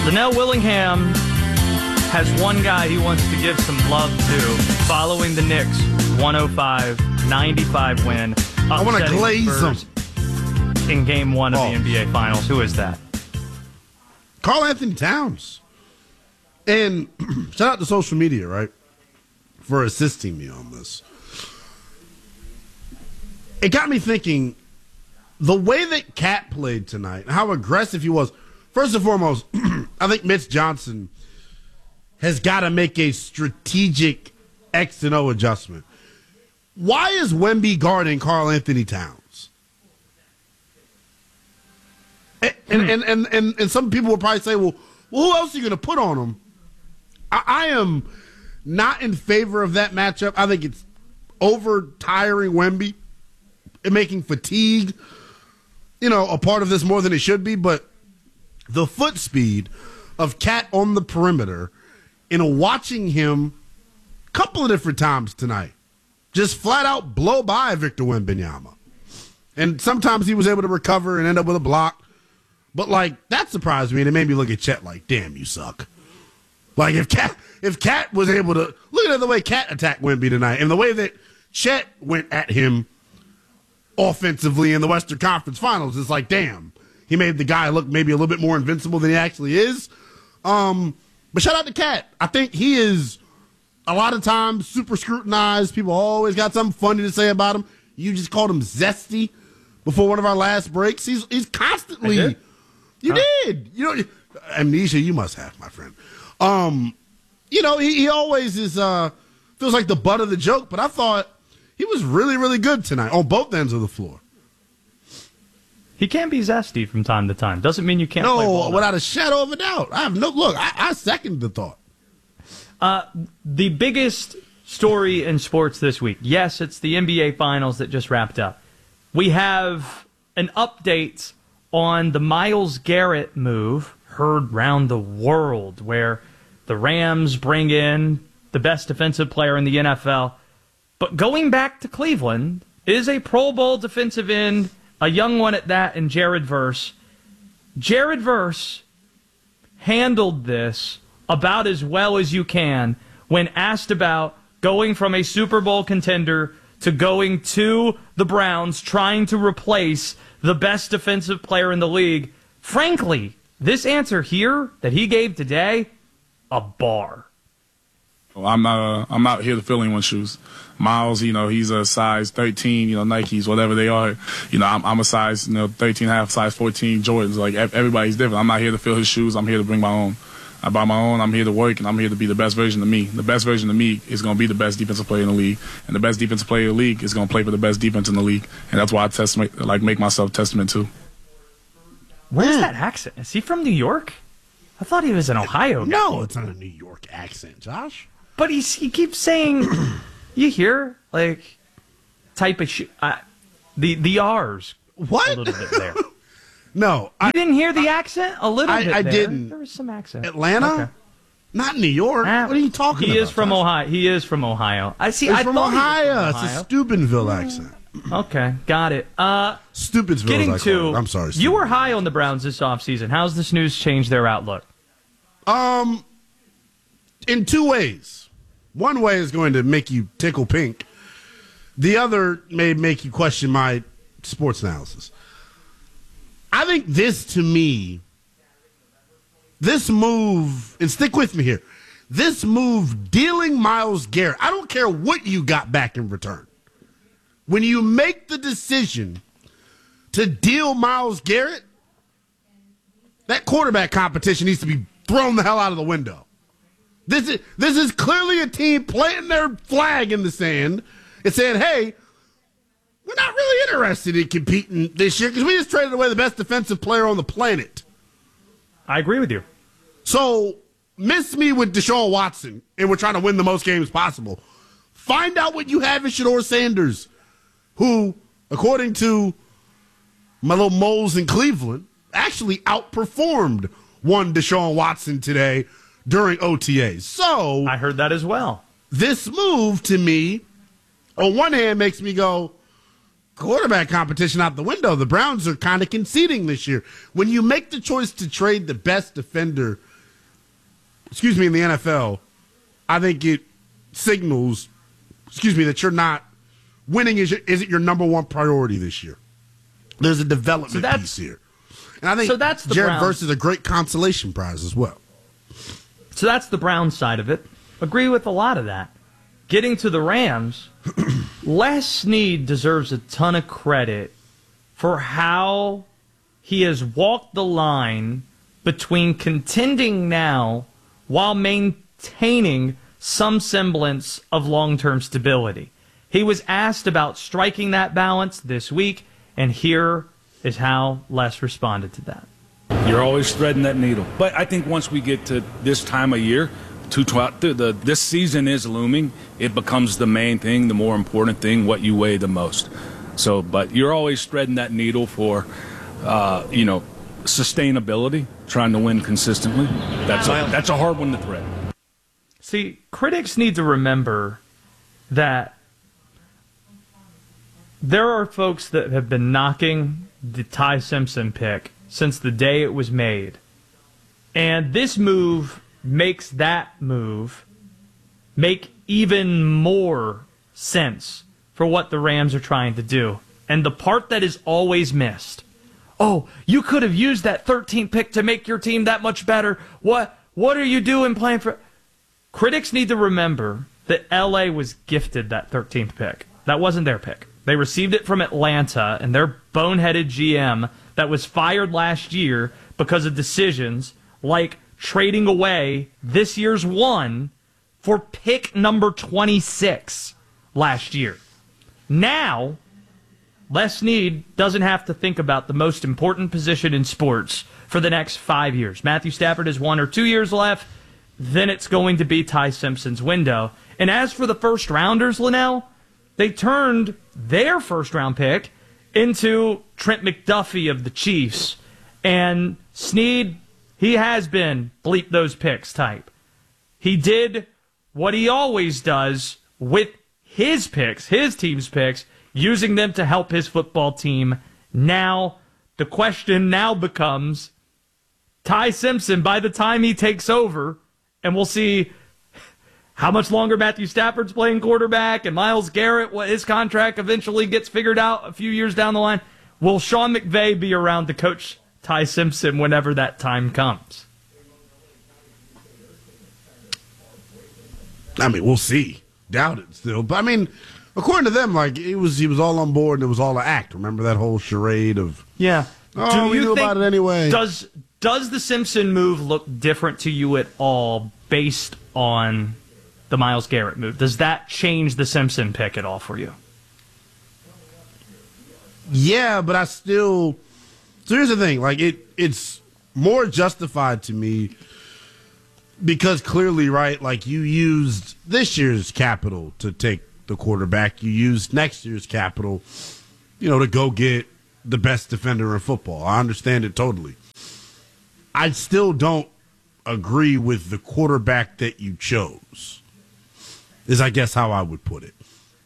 Linnell Willingham has one guy he wants to give some love to following the Knicks' 105-95 win. I want to glaze them in Game 1 of the NBA Finals. Who is that? Karl Anthony Towns. And shout out to social media, right, for assisting me on this. It got me thinking, the way that Cat played tonight, how aggressive he was. First and foremost, I think Mitch Johnson has got to make a strategic X and O adjustment. Why is Wemby guarding Karl Anthony Towns? And some people will probably say, well, who else are you going to put on him? I am not in favor of that matchup. I think it's over-tiring Wemby and making fatigue, a part of this more than it should be. But the foot speed of Cat on the perimeter and watching him a couple of different times tonight just flat out blow by Victor Wembanyama. And sometimes he was able to recover and end up with a block. But, that surprised me, and it made me look at Chet like, damn, you suck. If Cat was able to – look at the way Cat attacked Wemby tonight and the way that Chet went at him offensively in the Western Conference Finals. It's like, damn, he made the guy look maybe a little bit more invincible than he actually is. But shout out to Cat. I think he is a lot of times super scrutinized. People always got something funny to say about him. You just called him zesty before one of our last breaks. He's constantly – You did. Amnesia you must have, my friend. He always is feels like the butt of the joke, but I thought he was really, really good tonight on both ends of the floor. He can be zesty from time to time. Doesn't mean you can't play ball. No, without a shadow of a doubt. I second the thought. The biggest story in sports this week. Yes, it's the NBA Finals that just wrapped up. We have an update on the Myles Garrett move, heard round the world, where the Rams bring in the best defensive player in the NFL. But going back to Cleveland is a Pro Bowl defensive end, a young one at that, in Jared Verse. Jared Verse handled this about as well as you can when asked about going from a Super Bowl contender to going to the Browns, trying to replace the best defensive player in the league. Frankly, this answer here that he gave today, a bar. Well, I'm out here to fill anyone's shoes. Miles, he's a size 13, Nikes, whatever they are. I'm a size, 13.5, size 14 Jordans. Everybody's different. I'm not here to fill his shoes. I'm here to bring my own. I buy my own. I'm here to work, and I'm here to be the best version of me. The best version of me is going to be the best defensive player in the league, and the best defensive player in the league is going to play for the best defense in the league, and that's why I make myself testament to. Where's that accent? Is he from New York? I thought he was an Ohio guy. No, it's not a New York accent, Josh. But he keeps saying, you hear, type of the R's. What? A little bit there. No. You didn't hear the accent? A little bit I there. didn't. There was some accent. Atlanta? Okay. Not New York. What are you talking about? He is from Ohio. He is from Ohio. He's from Ohio. It's a Steubenville accent. Okay, got it. Stupidville. I'm sorry. You were high on the Browns this offseason. How's this news changed their outlook? In two ways. One way is going to make you tickle pink. The other may make you question my sports analysis. I think this move, and stick with me here, this move dealing Myles Garrett, I don't care what you got back in return. When you make the decision to deal Myles Garrett, that quarterback competition needs to be thrown the hell out of the window. This is clearly a team planting their flag in the sand and saying, hey, we're not really interested in competing this year because we just traded away the best defensive player on the planet. I agree with you. So, miss me with Deshaun Watson, and we're trying to win the most games possible. Find out what you have in Shedeur Sanders, who, according to my little moles in Cleveland, actually outperformed one Deshaun Watson today during OTAs. So, I heard that as well. This move, to me, on one hand, makes me go, quarterback competition out the window. The Browns are kind of conceding this year. When you make the choice to trade the best defender in the NFL, I think it signals, that you're not winning isn't your number one priority this year. There's a development piece here. And I think that's the Jared Verse is a great consolation prize as well. So that's the Browns side of it. Agree with a lot of that. Getting to the Rams, Les Snead deserves a ton of credit for how he has walked the line between contending now while maintaining some semblance of long-term stability. He was asked about striking that balance this week, and here is how Les responded to that. You're always threading that needle. But I think once we get to this time of year, this season is looming. It becomes the main thing, the more important thing, what you weigh the most. So, but you're always threading that needle for, sustainability, trying to win consistently. That's a hard one to thread. See, critics need to remember that there are folks that have been knocking the Ty Simpson pick since the day it was made. And this move makes that move make even more sense for what the Rams are trying to do. And the part that is always missed, oh, you could have used that 13th pick to make your team that much better. What are you doing playing for... Critics need to remember that LA was gifted that 13th pick. That wasn't their pick. They received it from Atlanta, and their boneheaded GM that was fired last year because of decisions like trading away this year's one for pick number 26 last year. Now, Les Snead doesn't have to think about the most important position in sports for the next 5 years. Matthew Stafford has 1 or 2 years left. Then it's going to be Ty Simpson's window. And as for the first rounders, Linnell, they turned their first-round pick into Trent McDuffie of the Chiefs. And Snead, he has been bleep those picks type. He did what he always does with his picks, his team's picks, using them to help his football team. Now, the question now becomes, Ty Simpson, by the time he takes over, and we'll see how much longer Matthew Stafford's playing quarterback and Myles Garrett, what his contract eventually gets figured out a few years down the line. Will Sean McVay be around to coach Ty Simpson whenever that time comes? I mean, we'll see. Doubt it still. But, I mean, according to them, like, he was all on board and it was all an act. Remember that whole charade of... Yeah. Oh, we knew about it anyway. Does the Simpson move look different to you at all based on the Myles Garrett move? Does that change the Simpson pick at all for you? Yeah, but I still... So here's the thing. Like, it's more justified to me because clearly, right, like you used this year's capital to take the quarterback. You used next year's capital, to go get the best defender in football. I understand it totally. I still don't agree with the quarterback that you chose, is I guess how I would put it.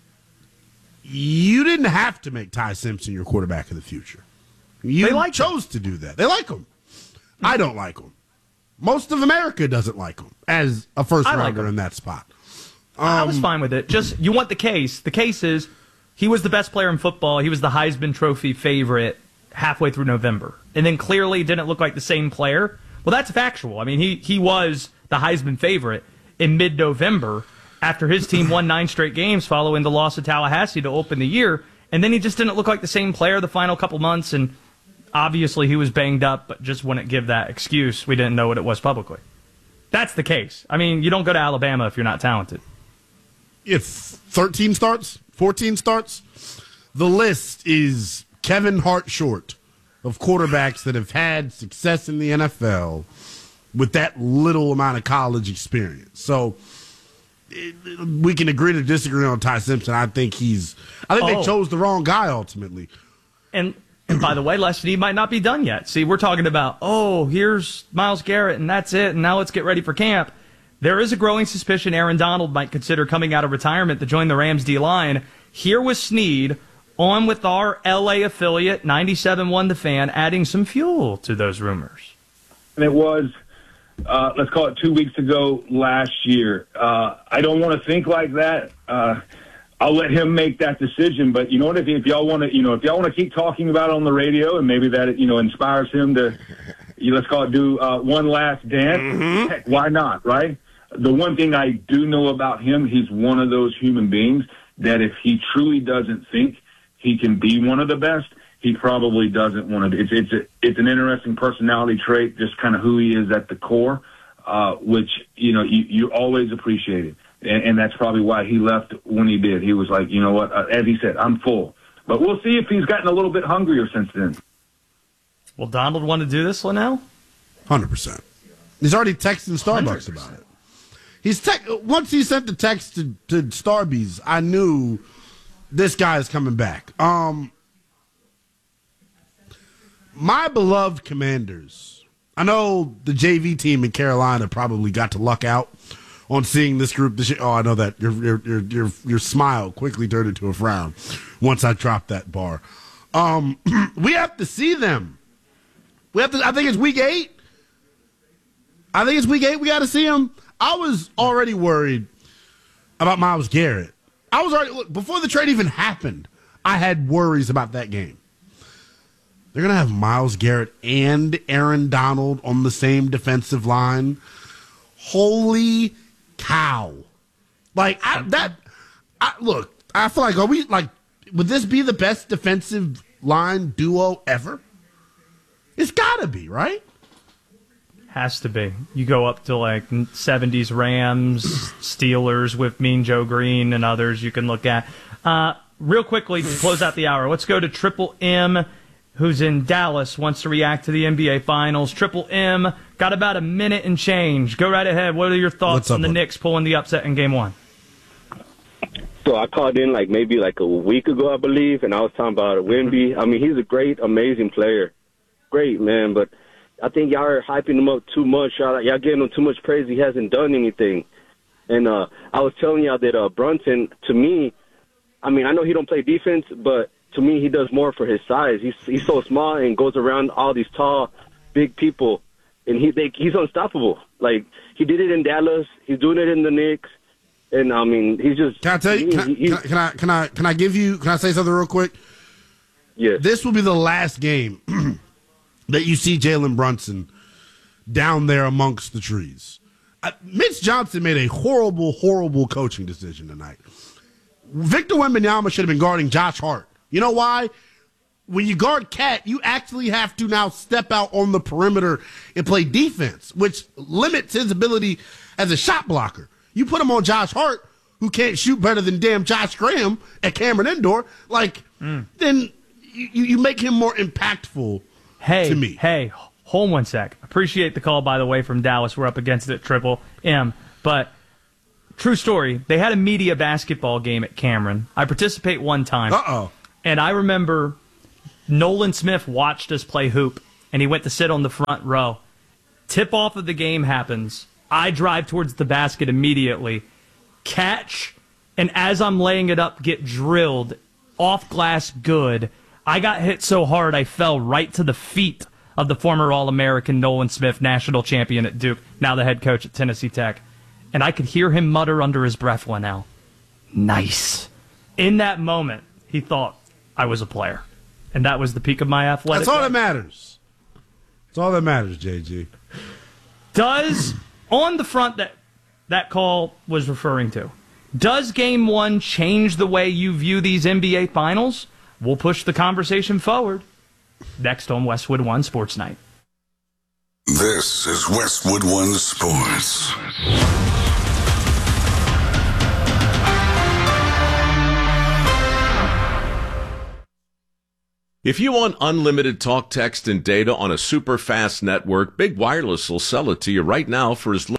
You didn't have to make Ty Simpson your quarterback of the future. You chose to do that. They like him. I don't like him. Most of America doesn't like him as a first-rounder in that spot. I was fine with it. Just, you want the case. The case is he was the best player in football. He was the Heisman Trophy favorite halfway through November. And then clearly didn't look like the same player. Well, that's factual. I mean, he was the Heisman favorite in mid-November after his team won 9 straight games following the loss of Tallahassee to open the year. And then he just didn't look like the same player the final couple months. And obviously he was banged up, but just wouldn't give that excuse. We didn't know what it was publicly. That's the case. I mean, you don't go to Alabama if you're not talented. If 13 starts, 14 starts, the list is Kevin Hart short of quarterbacks that have had success in the NFL with that little amount of college experience. So we can agree to disagree on Ty Simpson. I think they chose the wrong guy ultimately. And by the way, Les Snead might not be done yet. See, we're talking about, here's Myles Garrett, and that's it, and now let's get ready for camp. There is a growing suspicion Aaron Donald might consider coming out of retirement to join the Rams D-line. Here was Snead on with our L.A. affiliate, 97.1 The Fan, adding some fuel to those rumors. And it was let's call it 2 weeks ago last year. I don't want to think like that. I'll let him make that decision. But you know what? If y'all want to keep talking about it on the radio, and maybe that inspires him to, let's call it, do one last dance. Heck, why not? Right. The one thing I do know about him, he's one of those human beings that if he truly doesn't think he can be one of the best, he probably doesn't want to. It's an interesting personality trait, just kind of who he is at the core, which you always appreciate it. And that's probably why he left when he did. He was like, you know what, as he said, I'm full. But we'll see if he's gotten a little bit hungrier since then. Will Donald want to do this, Linnell? 100%. He's already texting Starbucks 100%. About it. Once he sent the text to Starbucks, I knew this guy is coming back. My beloved Commanders. I know the JV team in Carolina probably got to luck out on seeing this group this year. Oh, I know that your smile quickly turned into a frown once I dropped that bar. We have to see them. I think it's week 8. We got to see them. I was already worried about Myles Garrett. Before the trade even happened, I had worries about that game. They're going to have Myles Garrett and Aaron Donald on the same defensive line. Holy cow. I feel like, would this be the best defensive line duo ever? It's got to be, right? Has to be. You go up to 70s Rams, Steelers with Mean Joe Green and others you can look at. Real quickly, to close out the hour, let's go to Triple M, who's in Dallas, wants to react to the NBA Finals. Triple M, got about a minute and change. Go right ahead. What are your thoughts on the Knicks pulling the upset in Game 1? So I called in maybe a week ago, I believe, and I was talking about Wemby. I mean, he's a great, amazing player. Great, man, but I think y'all are hyping him up too much. Y'all giving him too much praise. He hasn't done anything. And I was telling y'all that Brunson, to me, I mean, I know he don't play defense, but to me, he does more for his size. He's so small and goes around all these tall, big people, and he's unstoppable. He did it in Dallas. He's doing it in the Knicks. And I mean, he's just. Can I tell you? Can I say something real quick? Yeah. This will be the last game that you see Jalen Brunson down there amongst the trees. Mitch Johnson made a horrible, horrible coaching decision tonight. Victor Wembanyama should have been guarding Josh Hart. You know why? When you guard Cat, you actually have to now step out on the perimeter and play defense, which limits his ability as a shot blocker. You put him on Josh Hart, who can't shoot better than damn Josh Graham at Cameron Indoor, then you make him more impactful to me. Hey, hold one sec. Appreciate the call, by the way, from Dallas. We're up against it at Triple M. But true story, they had a media basketball game at Cameron. I participate one time. Uh-oh. And I remember Nolan Smith watched us play hoop, and he went to sit on the front row. Tip-off of the game happens. I drive towards the basket immediately, catch, and as I'm laying it up, get drilled off glass good. I got hit so hard I fell right to the feet of the former All-American Nolan Smith, national champion at Duke, now the head coach at Tennessee Tech. And I could hear him mutter under his breath, Linnell, "Nice." In that moment, he thought I was a player. And that was the peak of my athletic. That's all that matters. That's all that matters, JG. Does, on the front that call was referring to, does Game 1 change the way you view these NBA Finals? We'll push the conversation forward. Next on Westwood One Sports Night. This is Westwood One Sports. If you want unlimited talk, text, and data on a super fast network, Big Wireless will sell it to you right now for as little